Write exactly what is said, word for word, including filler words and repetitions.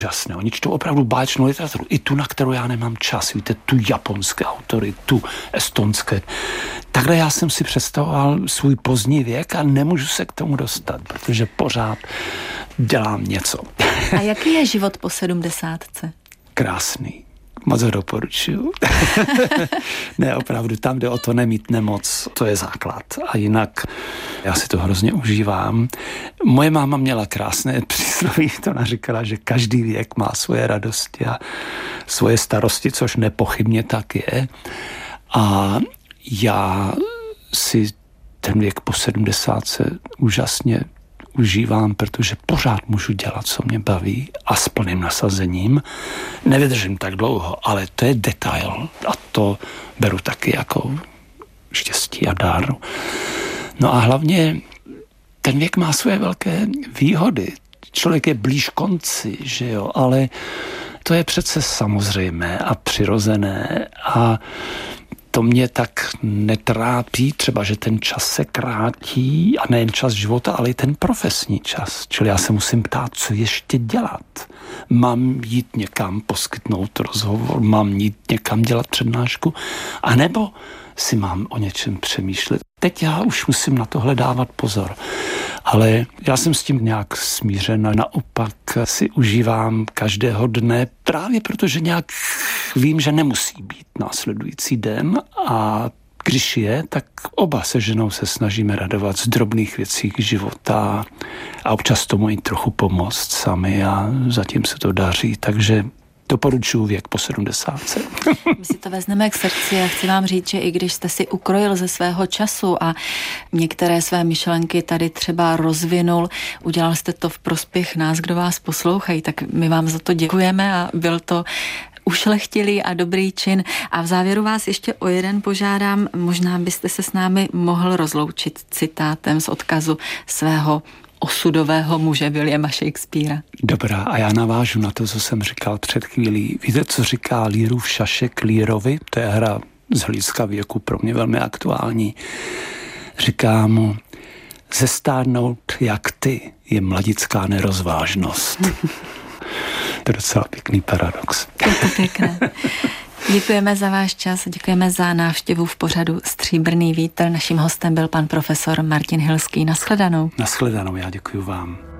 Jasné, oni čtou opravdu báječnou literaturu. I tu, na kterou já nemám čas. Víte, tu japonské autory, tu estonské. Takhle já jsem si představoval svůj pozdní věk a nemůžu se k tomu dostat, protože pořád dělám něco. A jaký je život po sedmdesátce? Krásný. Moc ho doporučuju. Ne, opravdu, tam jde o to nemít nemoc, to je základ. A jinak já si to hrozně užívám. Moje máma měla krásné přísloví, to ona říkala, že každý věk má svoje radosti a svoje starosti, což nepochybně tak je. A já si ten věk po sedmdesátce úžasně užívám, protože pořád můžu dělat, co mě baví a s plným nasazením. Nevydržím tak dlouho, ale to je detail a to beru taky jako štěstí a dar. No a hlavně ten věk má své velké výhody. Člověk je blíž konci, že jo, ale to je přece samozřejmé a přirozené a to mě tak netrápí, třeba, že ten čas se krátí a nejen čas života, ale i ten profesní čas. Čili já se musím ptát, co ještě dělat. Mám jít někam poskytnout rozhovor, mám jít někam dělat přednášku, anebo si mám o něčem přemýšlet. Teď já už musím na tohle dávat pozor. Ale já jsem s tím nějak smířen a naopak si užívám každého dne právě protože nějak vím, že nemusí být následující den a když je, tak oba se ženou se snažíme radovat z drobných věcí života a občas tomu i trochu pomoct sami a zatím se to daří, takže doporučuji věk po sedmdesátce. My si to vezmeme k srdci a chci vám říct, že i když jste si ukrojil ze svého času a některé své myšlenky tady třeba rozvinul, udělal jste to v prospěch nás, kdo vás poslouchají, tak my vám za to děkujeme a byl to ušlechtilý a dobrý čin. A v závěru vás ještě o jeden požádám, možná byste se s námi mohl rozloučit citátem z odkazu svého osudového muže Williama Shakespearea. Dobrá, a já navážu na to, co jsem říkal před chvílí. Víte, co říká Learův šašek Learovi? To je hra z hlediska věku pro mě velmi aktuální. Říká mu, zestárnout jak ty je mladická nerozvážnost. To je docela pěkný paradox. Je to pěkné. Děkujeme za váš čas, děkujeme za návštěvu v pořadu Stříbrný vítr. Naším hostem byl pan profesor Martin Hilský. Nashledanou. Nashledanou, já děkuji vám.